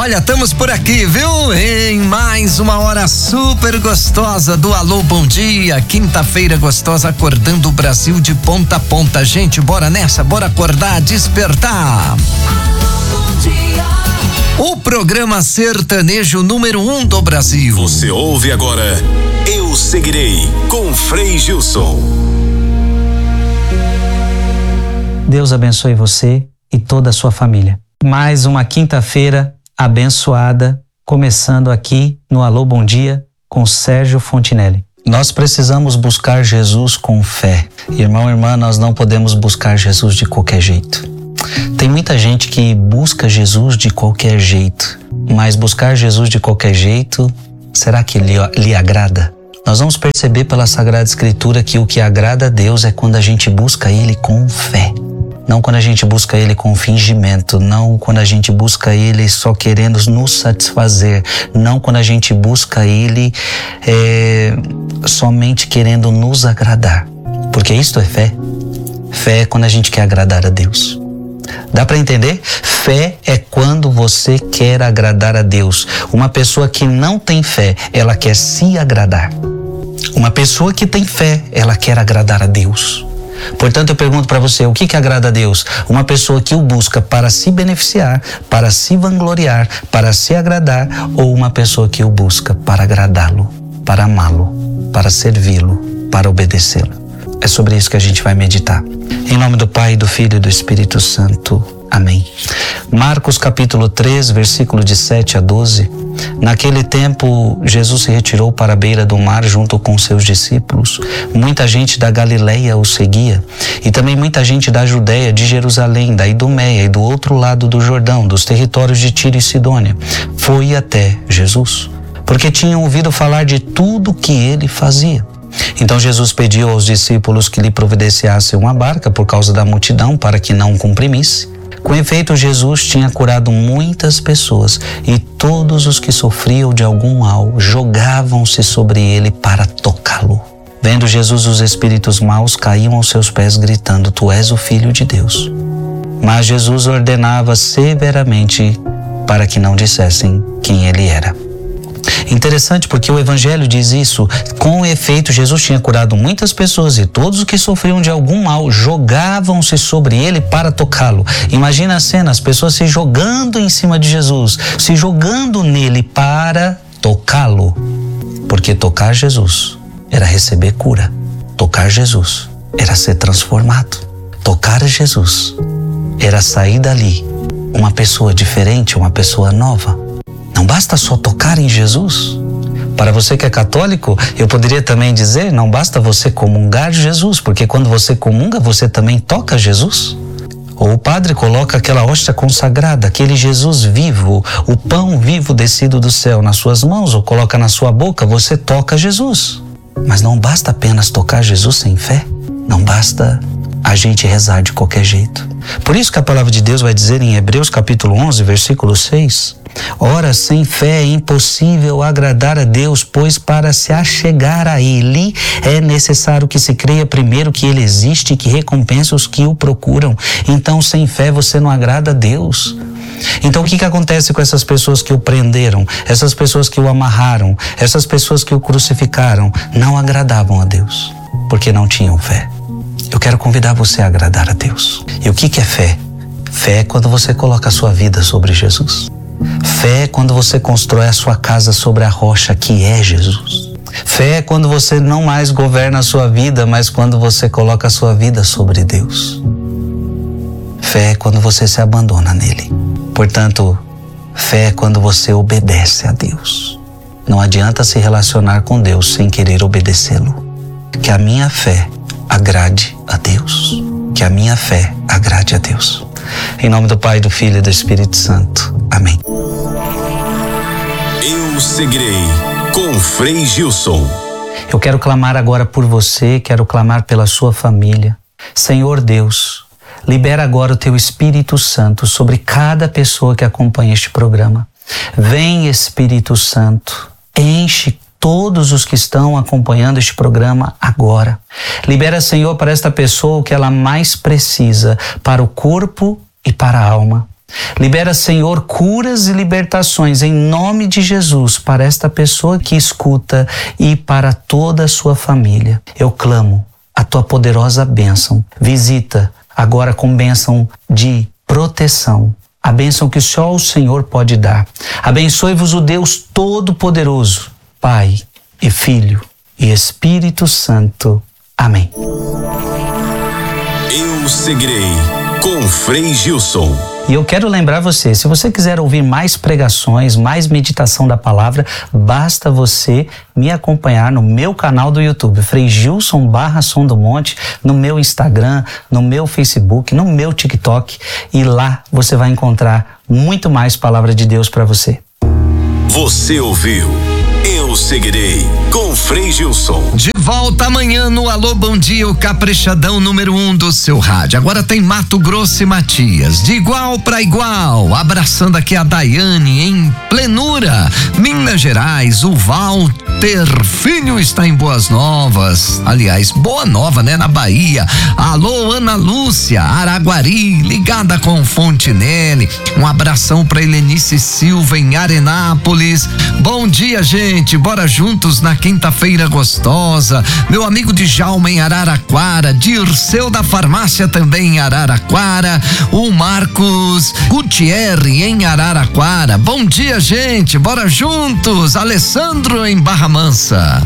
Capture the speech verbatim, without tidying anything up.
Olha, estamos por aqui, viu? Em mais uma hora super gostosa do Alô Bom Dia, quinta-feira gostosa, acordando o Brasil de ponta a ponta. Gente, bora nessa, bora acordar, despertar. Alô Bom Dia. O programa sertanejo número um do Brasil. Você ouve agora Eu Seguirei, com Frei Gilson. Deus abençoe você e toda a sua família. Mais uma quinta-feira abençoada, começando aqui no Alô Bom Dia com Sérgio Fontinelli. Nós precisamos buscar Jesus com fé. Irmão, irmã, nós não podemos buscar Jesus de qualquer jeito. Tem muita gente que busca Jesus de qualquer jeito, mas buscar Jesus de qualquer jeito, será que lhe, lhe agrada? Nós vamos perceber pela Sagrada Escritura que o que agrada a Deus é quando a gente busca Ele com fé. Não quando a gente busca Ele com fingimento, não quando a gente busca Ele só querendo nos satisfazer, não quando a gente busca Ele é, somente querendo nos agradar. Porque isto é fé. Fé é quando a gente quer agradar a Deus. Dá para entender? Fé é quando você quer agradar a Deus. Uma pessoa que não tem fé, ela quer se agradar. Uma pessoa que tem fé, ela quer agradar a Deus. Portanto, eu pergunto para você, o que que agrada a Deus? Uma pessoa que o busca para se beneficiar, para se vangloriar, para se agradar, ou uma pessoa que o busca para agradá-lo, para amá-lo, para servi-lo, para obedecê-lo? É sobre isso que a gente vai meditar. Em nome do Pai, do Filho e do Espírito Santo. Amém. Marcos capítulo três, versículo de sete a doze. Naquele tempo, Jesus se retirou para a beira do mar junto com seus discípulos. Muita gente da Galileia o seguia, e também muita gente da Judéia, de Jerusalém, da Idumeia e do outro lado do Jordão, dos territórios de Tiro e Sidônia, foi até Jesus, porque tinham ouvido falar de tudo que ele fazia. Então Jesus pediu aos discípulos que lhe providenciassem uma barca por causa da multidão, para que não o comprimisse. Com efeito, Jesus tinha curado muitas pessoas, e todos os que sofriam de algum mal jogavam-se sobre ele para tocá-lo. Vendo Jesus, os espíritos maus caíam aos seus pés, gritando: Tu és o Filho de Deus. Mas Jesus ordenava severamente para que não dissessem quem ele era. Interessante, porque o Evangelho diz isso. Com efeito, Jesus tinha curado muitas pessoas, e todos os que sofriam de algum mal jogavam-se sobre ele para tocá-lo. Imagina a cena, as pessoas se jogando em cima de Jesus, se jogando nele para tocá-lo. Porque tocar Jesus era receber cura. Tocar Jesus era ser transformado. Tocar Jesus era sair dali uma pessoa diferente, uma pessoa nova. Não basta só tocar em Jesus. Para você que é católico, eu poderia também dizer, não basta você comungar de Jesus, porque quando você comunga, você também toca Jesus. Ou o padre coloca aquela hóstia consagrada, aquele Jesus vivo, o pão vivo descido do céu nas suas mãos, ou coloca na sua boca, você toca Jesus. Mas não basta apenas tocar Jesus sem fé. Não basta a gente rezar de qualquer jeito. Por isso que a palavra de Deus vai dizer em Hebreus capítulo onze, versículo seis... Ora, sem fé é impossível agradar a Deus, pois para se achegar a Ele é necessário que se creia primeiro que Ele existe e que recompensa os que o procuram. Então, sem fé você não agrada a Deus. Então, o que que acontece com essas pessoas que o prenderam, essas pessoas que o amarraram, essas pessoas que o crucificaram? Não agradavam a Deus, porque não tinham fé. Eu quero convidar você a agradar a Deus. E o que que é fé? Fé é quando você coloca a sua vida sobre Jesus. Fé é quando você constrói a sua casa sobre a rocha que é Jesus. Fé é quando você não mais governa a sua vida, mas quando você coloca a sua vida sobre Deus. Fé é quando você se abandona nele. Portanto, fé é quando você obedece a Deus. Não adianta se relacionar com Deus sem querer obedecê-lo. Que a minha fé agrade a Deus. Que a minha fé agrade a Deus. Em nome do Pai, do Filho e do Espírito Santo. Amém. Eu Seguirei, com Frei Gilson. Eu quero clamar agora por você, quero clamar pela sua família. Senhor Deus, libera agora o Teu Espírito Santo sobre cada pessoa que acompanha este programa. Vem, Espírito Santo, enche todos os que estão acompanhando este programa agora. Libera, Senhor, para esta pessoa o que ela mais precisa, para o corpo e para a alma. Libera, Senhor, curas e libertações em nome de Jesus para esta pessoa que escuta e para toda a sua família. Eu clamo a tua poderosa bênção. Visita agora com bênção de proteção. A bênção que só o Senhor pode dar. Abençoe-vos o Deus Todo-Poderoso, Pai e Filho e Espírito Santo. Amém. Eu seguirei com Frei Gilson. E eu quero lembrar você, se você quiser ouvir mais pregações, mais meditação da palavra, basta você me acompanhar no meu canal do YouTube, Frei Gilson barra Som do Monte, no meu Instagram, no meu Facebook, no meu TikTok, e lá você vai encontrar muito mais palavra de Deus para você. Você ouviu Eu Seguirei com Frei Gilson. De volta amanhã no Alô Bom Dia, o caprichadão número um do seu rádio. Agora tem Mato Grosso e Matias, de igual para igual, abraçando aqui a Daiane em Plenura, Minas Gerais. O Walter Filho está em Boas Novas, aliás, Boa Nova, né, na Bahia. Alô Ana Lúcia, Araguari, ligada com Fontinelli. Um abração para Helenice Silva em Arenápolis. Bom dia, gente, bora juntos na quinta-feira gostosa. Meu amigo Djalma em Araraquara, Dirceu da Farmácia também em Araraquara, o Marcos Gutierre em Araraquara. Bom dia, gente, bora juntos. Alessandro em Barra Mansa.